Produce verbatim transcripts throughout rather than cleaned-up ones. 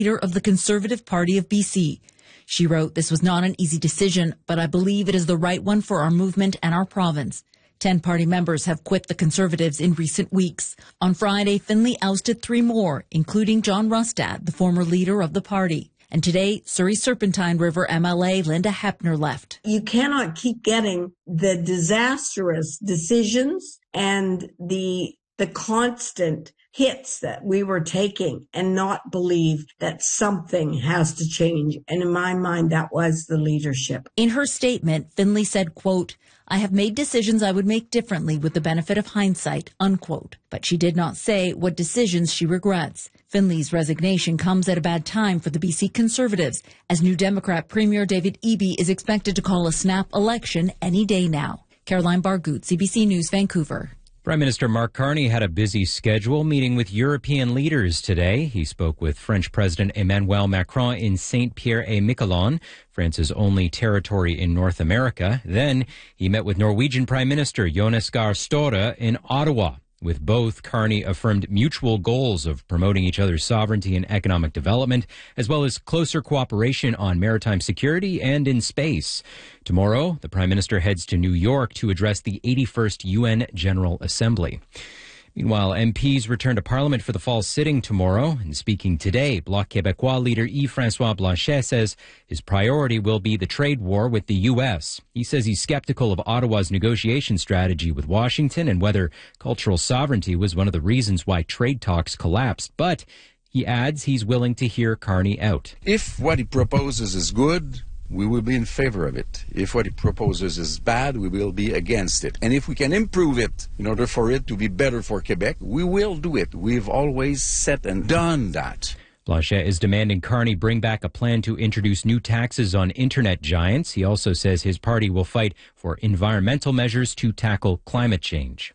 leader of the Conservative Party of B C. She wrote, "This was not an easy decision, but I believe it is the right one for our movement and our province." Ten party members have quit the Conservatives in recent weeks. On Friday, Finlay ousted three more, including John Rustad, the former leader of the party. And today, Surrey Serpentine River M L A Linda Hepner left. You cannot keep getting the disastrous decisions and the the constant hits that we were taking and not believe that something has to change. And in my mind, that was the leadership. In her statement, Finlay said, quote, "I have made decisions I would make differently with the benefit of hindsight," unquote. But she did not say what decisions she regrets. Finlay's resignation comes at a bad time for the B C Conservatives, as New Democrat Premier David Eby is expected to call a snap election any day now. Caroline Bargout, C B C News, Vancouver. Prime Minister Mark Carney had a busy schedule meeting with European leaders today. He spoke with French President Emmanuel Macron in Saint-Pierre-et-Miquelon, France's only territory in North America. Then he met with Norwegian Prime Minister Jonas Gahr Støre in Ottawa. With both, Carney affirmed mutual goals of promoting each other's sovereignty and economic development, as well as closer cooperation on maritime security and in space. Tomorrow, the Prime Minister heads to New York to address the eighty-first U N General Assembly. Meanwhile, M Ps return to Parliament for the fall sitting tomorrow. And speaking today, Bloc Québécois leader Yves-François Blanchet says his priority will be the trade war with the U S. He says he's skeptical of Ottawa's negotiation strategy with Washington and whether cultural sovereignty was one of the reasons why trade talks collapsed. But he adds he's willing to hear Carney out. If what he proposes is good, we will be in favor of it. If what he proposes is bad, we will be against it. And if we can improve it in order for it to be better for Quebec, we will do it. We've always said and done that. Blanchet is demanding Carney bring back a plan to introduce new taxes on internet giants. He also says his party will fight for environmental measures to tackle climate change.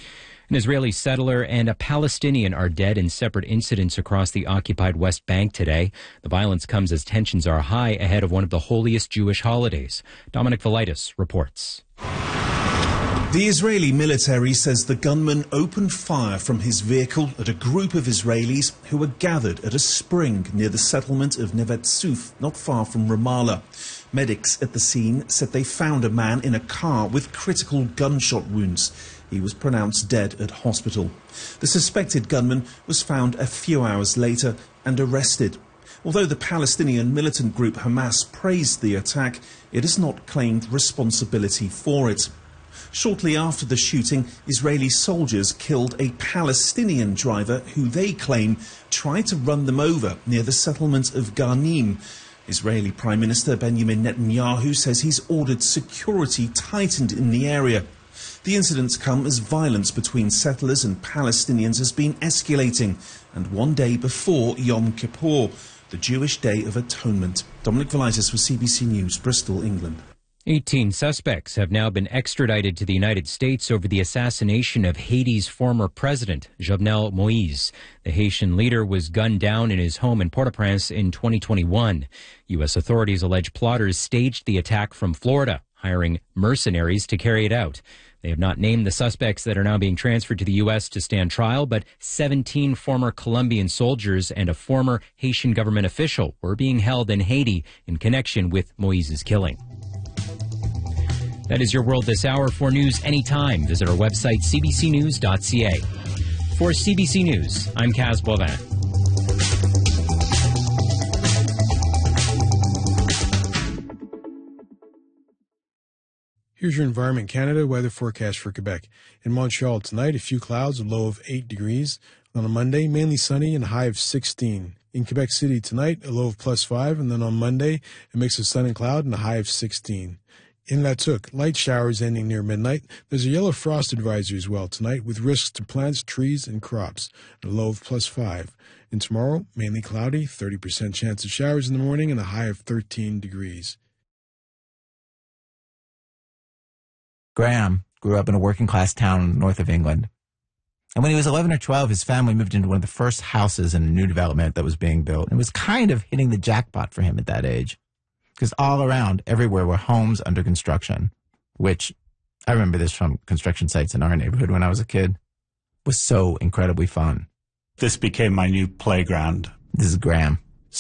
An Israeli settler and a Palestinian are dead in separate incidents across the occupied West Bank today. The violence comes as tensions are high ahead of one of the holiest Jewish holidays. Dominic Velitis reports. The Israeli military says the gunman opened fire from his vehicle at a group of Israelis who were gathered at a spring near the settlement of Neve Tzuf, not far from Ramallah. Medics at the scene said they found a man in a car with critical gunshot wounds. He was pronounced dead at hospital. The suspected gunman was found a few hours later and arrested. Although the Palestinian militant group Hamas praised the attack, it has not claimed responsibility for it. Shortly after the shooting, Israeli soldiers killed a Palestinian driver who they claim tried to run them over near the settlement of Ghanim. Israeli Prime Minister Benjamin Netanyahu says he's ordered security tightened in the area. The incidents come as violence between settlers and Palestinians has been escalating, and one day before Yom Kippur, the Jewish Day of Atonement. Dominic Velitis for C B C News, Bristol, England. eighteen suspects have now been extradited to the United States over the assassination of Haiti's former president, Jovenel Moïse. The Haitian leader was gunned down in his home in Port-au-Prince in twenty twenty-one. U S authorities allege plotters staged the attack from Florida, hiring mercenaries to carry it out. They have not named the suspects that are now being transferred to the U S to stand trial, but seventeen former Colombian soldiers and a former Haitian government official were being held in Haiti in connection with Moïse's killing. That is your world this hour. For news anytime, visit our website, c b c news dot c a. For C B C News, I'm Kaz Boivin. Here's your Environment Canada weather forecast for Quebec. In Montreal tonight, a few clouds, a low of eight degrees. On a Monday, mainly sunny and a high of sixteen. In Quebec City tonight, a low of plus five, and then on Monday, a mix of sun and cloud and a high of sixteen. In La Tuque, light showers ending near midnight. There's a yellow frost advisory as well tonight with risks to plants, trees, and crops. A low of plus five. And tomorrow, mainly cloudy, thirty percent chance of showers in the morning and a high of thirteen degrees. Graham grew up in a working-class town north of England. And when he was eleven or twelve, his family moved into one of the first houses in a new development that was being built. It was kind of hitting the jackpot for him at that age. Because all around, everywhere were homes under construction, which, I remember this from construction sites in our neighborhood when I was a kid, was so incredibly fun. This became my new playground. This is Graham.